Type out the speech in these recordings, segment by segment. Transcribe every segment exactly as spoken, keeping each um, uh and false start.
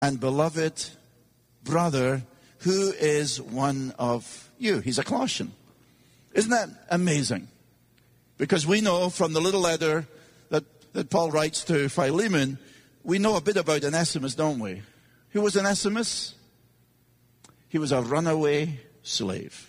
and beloved brother who is one of you. He's a Colossian. Isn't that amazing? Because we know from the little letter that, that Paul writes to Philemon, we know a bit about Onesimus, don't we? Who was Onesimus? He was a runaway slave.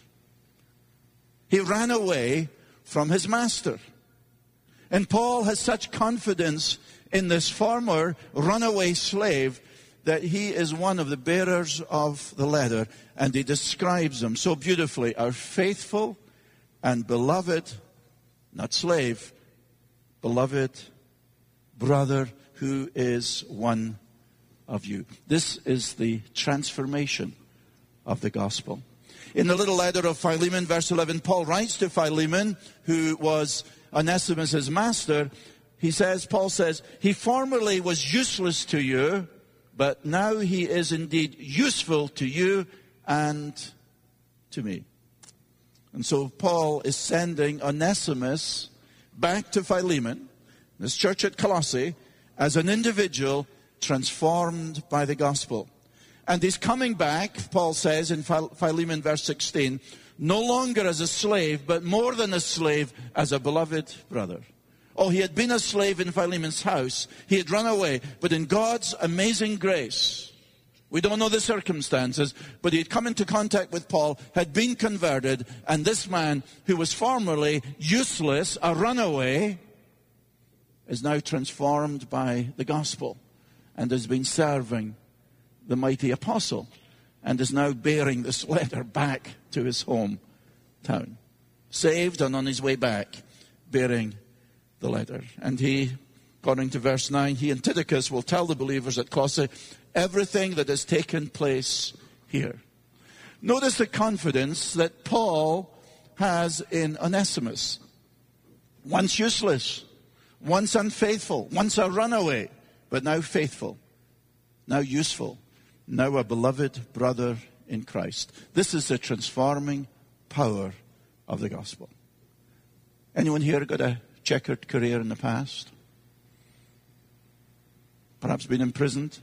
He ran away from his master. And Paul has such confidence in this former runaway slave that he is one of the bearers of the letter. And he describes him so beautifully. Our faithful and beloved, not slave, beloved brother who is one of you. This is the transformation of the gospel. In the little letter of Philemon, verse eleven, Paul writes to Philemon, who was Onesimus' master. He says, Paul says, he formerly was useless to you, but now he is indeed useful to you and to me. And so Paul is sending Onesimus back to Philemon, this church at Colossae, as an individual transformed by the gospel. And he's coming back, Paul says in Philemon verse sixteen, no longer as a slave, but more than a slave, as a beloved brother. Oh, he had been a slave in Philemon's house. He had run away. But in God's amazing grace, we don't know the circumstances, but he had come into contact with Paul, had been converted, and this man, who was formerly useless, a runaway, is now transformed by the gospel and has been serving the mighty apostle and is now bearing this letter back to his hometown. Saved and on his way back, bearing the letter. And he, according to verse nine, he and Tychicus will tell the believers at Colossae everything that has taken place here. Notice the confidence that Paul has in Onesimus. Once useless, once unfaithful, once a runaway, but now faithful, now useful, now a beloved brother in Christ. This is the transforming power of the gospel. Anyone here got a checkered career in the past? Perhaps been imprisoned?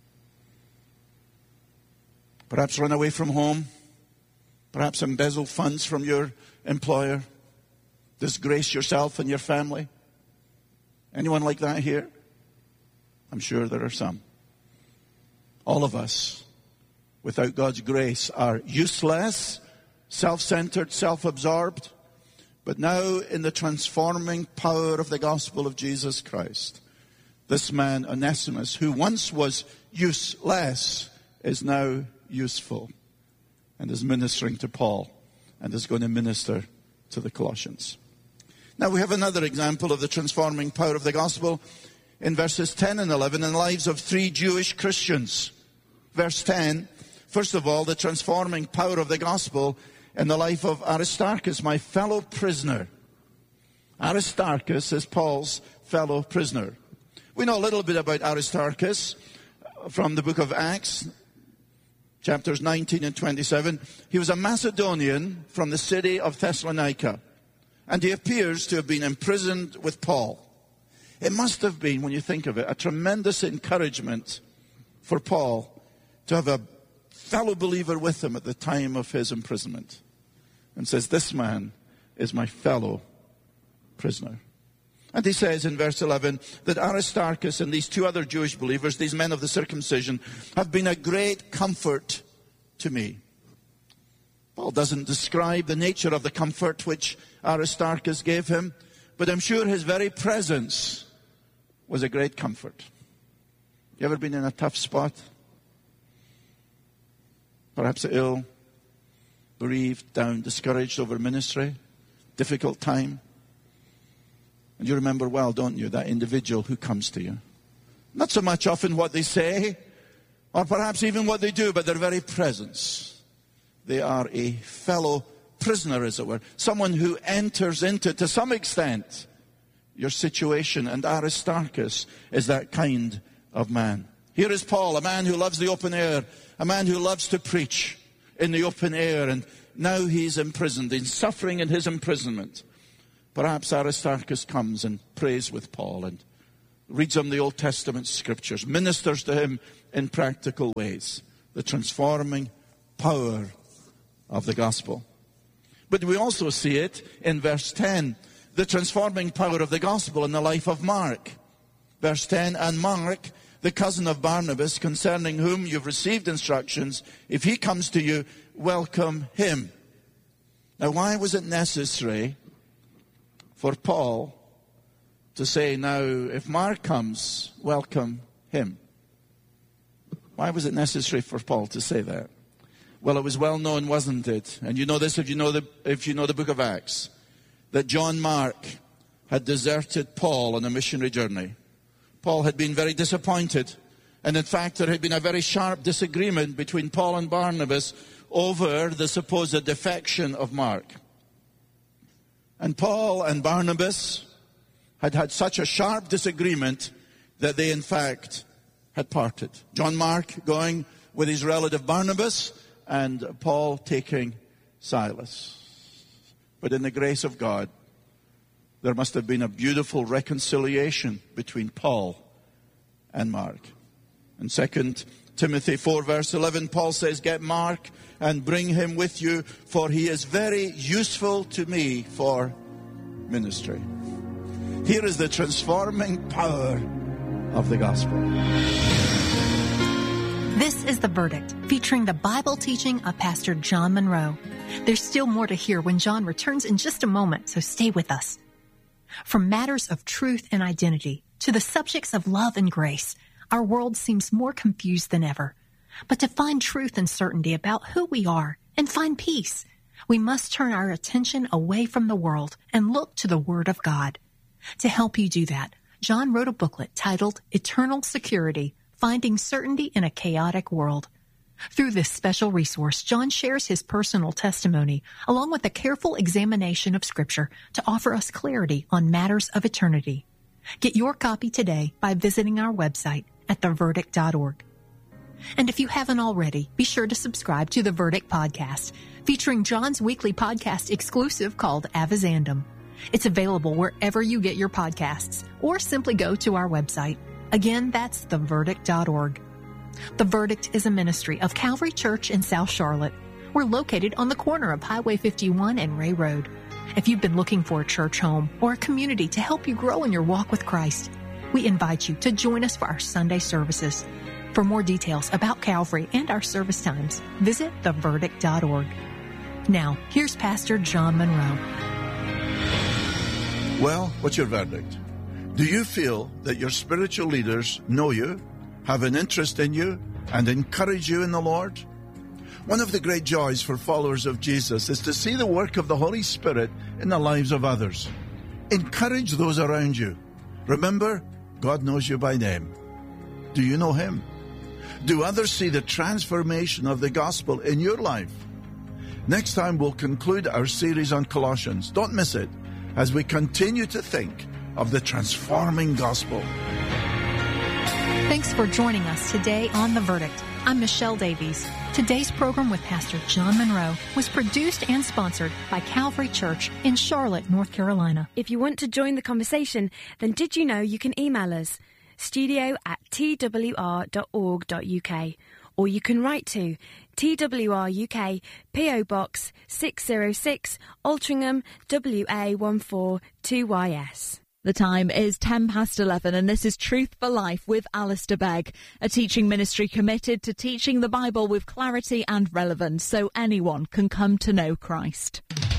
Perhaps run away from home? Perhaps embezzled funds from your employer? Disgrace yourself and your family? Anyone like that here? I'm sure there are some. All of us, without God's grace, are useless, self-centered, self-absorbed. But now, in the transforming power of the gospel of Jesus Christ, this man, Onesimus, who once was useless, is now useful and is ministering to Paul and is going to minister to the Colossians. Now, we have another example of the transforming power of the gospel in verses ten and eleven in the lives of three Jewish Christians. Verse ten, first of all, the transforming power of the gospel in the life of Aristarchus, my fellow prisoner. Aristarchus is Paul's fellow prisoner. We know a little bit about Aristarchus from the book of Acts, chapters nineteen and twenty-seven. He was a Macedonian from the city of Thessalonica, and he appears to have been imprisoned with Paul. It must have been, when you think of it, a tremendous encouragement for Paul to have a fellow believer with him at the time of his imprisonment. And says, this man is my fellow prisoner. And he says in verse eleven that Aristarchus and these two other Jewish believers, these men of the circumcision, have been a great comfort to me. Paul doesn't describe the nature of the comfort which Aristarchus gave him, but I'm sure his very presence was a great comfort. You ever been in a tough spot? Perhaps ill, bereaved, down, discouraged over ministry, difficult time. And you remember well, don't you, that individual who comes to you. Not so much often what they say, or perhaps even what they do, but their very presence. They are a fellow prisoner, as it were. Someone who enters into, to some extent, your situation. And Aristarchus is that kind of man. Here is Paul, a man who loves the open air, a man who loves to preach in the open air, and now he's imprisoned, he's suffering in his imprisonment. Perhaps Aristarchus comes and prays with Paul and reads him the Old Testament scriptures, ministers to him in practical ways. The transforming power of the gospel. But we also see it in verse ten. The transforming power of the gospel in the life of Mark. Verse ten, and Mark, the cousin of Barnabas, concerning whom you've received instructions, if he comes to you, welcome him. Now, why was it necessary for Paul to say, now, if Mark comes, welcome him? Why was it necessary for Paul to say that? Well, it was well known, wasn't it? And you know this if you know the, if you know the book of Acts, that John Mark had deserted Paul on a missionary journey. Paul had been very disappointed. And in fact, there had been a very sharp disagreement between Paul and Barnabas over the supposed defection of Mark. And Paul and Barnabas had had such a sharp disagreement that they in fact had parted. John Mark going with his relative Barnabas and Paul taking Silas. But in the grace of God, there must have been a beautiful reconciliation between Paul and Mark. In Second Timothy four verse eleven, Paul says, get Mark and bring him with you, for he is very useful to me for ministry. Here is the transforming power of the gospel. This is The Verdict, featuring the Bible teaching of Pastor John Monroe. There's still more to hear when John returns in just a moment, so stay with us. From matters of truth and identity to the subjects of love and grace, our world seems more confused than ever. But to find truth and certainty about who we are and find peace, we must turn our attention away from the world and look to the Word of God. To help you do that, John wrote a booklet titled Eternal Security, Finding Certainty in a Chaotic World. Through this special resource, John shares his personal testimony along with a careful examination of Scripture to offer us clarity on matters of eternity. Get your copy today by visiting our website at the verdict dot org. And if you haven't already, be sure to subscribe to The Verdict Podcast, featuring John's weekly podcast exclusive called Avizandum. It's available wherever you get your podcasts, or simply go to our website. Again, that's the verdict dot org. The Verdict is a ministry of Calvary Church in South Charlotte. We're located on the corner of Highway fifty-one and Ray Road. If you've been looking for a church home or a community to help you grow in your walk with Christ, we invite you to join us for our Sunday services. For more details about Calvary and our service times, visit the verdict dot org. Now, here's Pastor John Monroe. Well, what's your verdict? Do you feel that your spiritual leaders know you, have an interest in you, and encourage you in the Lord? One of the great joys for followers of Jesus is to see the work of the Holy Spirit in the lives of others. Encourage those around you. Remember, God knows you by name. Do you know Him? Do others see the transformation of the gospel in your life? Next time we'll conclude our series on Colossians. Don't miss it as we continue to think of the transforming gospel. Thanks for joining us today on The Verdict. I'm Michelle Davies. Today's program with Pastor John Monroe was produced and sponsored by Calvary Church in Charlotte, North Carolina. If you want to join the conversation, then did you know you can email us? studio at t w r dot org dot u k, or you can write to T W R U K, P O Box six oh six, Altrincham, W A one four two Y S. The time is ten past eleven, and this is Truth for Life with Alistair Begg, a teaching ministry committed to teaching the Bible with clarity and relevance so anyone can come to know Christ.